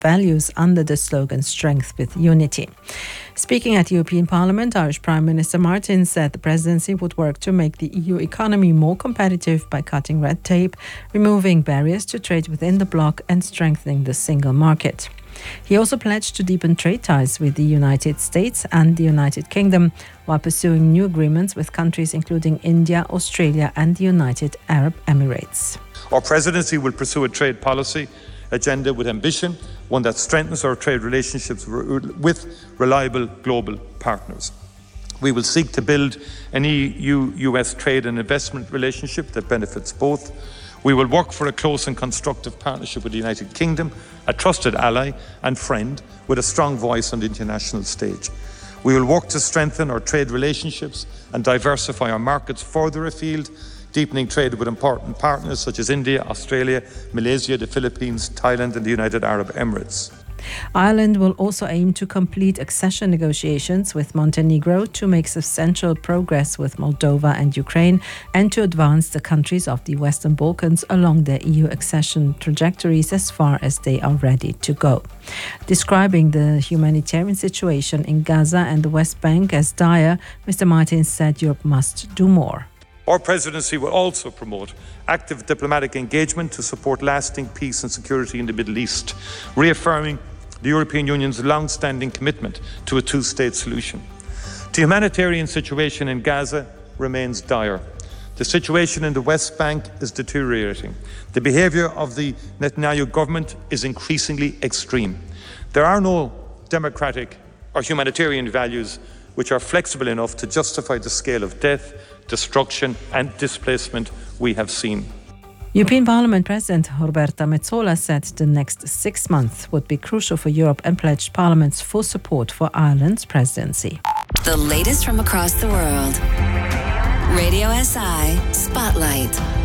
values under the slogan Strength with Unity. Speaking at European Parliament, Irish Prime Minister Martin said the presidency would work to make the EU economy more competitive by cutting red tape, removing barriers to trade within the bloc and strengthening the single market. He also pledged to deepen trade ties with the United States and the United Kingdom while pursuing new agreements with countries including India, Australia and the United Arab Emirates. Our presidency will pursue a trade policy agenda with ambition, one that strengthens our trade relationships with reliable global partners. We will seek to build an EU-US trade and investment relationship that benefits both. We will work for a close and constructive partnership with the United Kingdom, a trusted ally and friend with a strong voice on the international stage. We will work to strengthen our trade relationships and diversify our markets further afield, deepening trade with important partners such as India, Australia, Malaysia, the Philippines, Thailand and the United Arab Emirates. Ireland will also aim to complete accession negotiations with Montenegro, to make substantial progress with Moldova and Ukraine, and to advance the countries of the Western Balkans along their EU accession trajectories as far as they are ready to go. Describing the humanitarian situation in Gaza and the West Bank as dire, Mr. Martin said Europe must do more. Our presidency will also promote active diplomatic engagement to support lasting peace and security in the Middle East, reaffirming the European Union's long-standing commitment to a two-state solution. The humanitarian situation in Gaza remains dire. The situation in the West Bank is deteriorating. The behaviour of the Netanyahu government is increasingly extreme. There are no democratic or humanitarian values which are flexible enough to justify the scale of death, destruction and displacement we have seen. European Parliament President Roberta Metsola said the next 6 months would be crucial for Europe and pledged Parliament's full support for Ireland's presidency. The latest from across the world. Radio SI Spotlight.